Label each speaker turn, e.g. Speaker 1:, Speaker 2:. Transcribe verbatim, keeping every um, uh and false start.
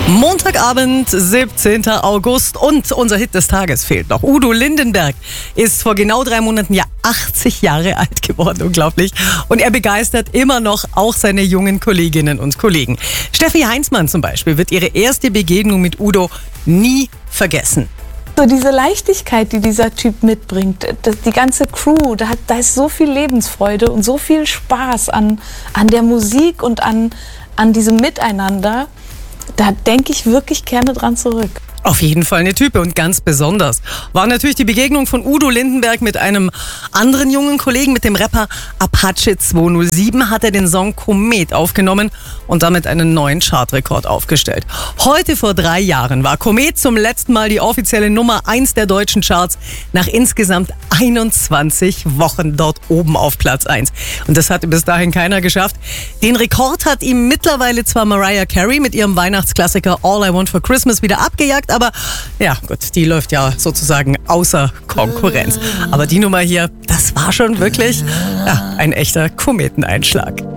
Speaker 1: Montagabend, siebzehnten August und unser Hit des Tages fehlt noch. Udo Lindenberg ist vor genau drei Monaten ja achtzig Jahre alt geworden, unglaublich. Und er begeistert immer noch auch seine jungen Kolleginnen und Kollegen. Steffi Heinzmann zum Beispiel wird ihre erste Begegnung mit Udo nie vergessen.
Speaker 2: So diese Leichtigkeit, die dieser Typ mitbringt, das, die ganze Crew, da, hat, da ist so viel Lebensfreude und so viel Spaß an, an der Musik und an, an diesem Miteinander. Da denke ich wirklich gerne dran zurück.
Speaker 1: Auf jeden Fall eine Type und ganz besonders war natürlich die Begegnung von Udo Lindenberg mit einem anderen jungen Kollegen, mit dem Rapper Apache zweihundertsieben, hat er den Song Komet aufgenommen und damit einen neuen Chartrekord aufgestellt. Heute vor drei Jahren war Komet zum letzten Mal die offizielle Nummer eins der deutschen Charts nach insgesamt einundzwanzig Wochen dort oben auf Platz eins. Und das hatte bis dahin keiner geschafft. Den Rekord hat ihm mittlerweile zwar Mariah Carey mit ihrem Weihnachtsklassiker All I Want for Christmas wieder abgejagt, aber ja gut, die läuft ja sozusagen außer Konkurrenz. Aber die Nummer hier, das war schon wirklich ja, ein echter Kometeneinschlag.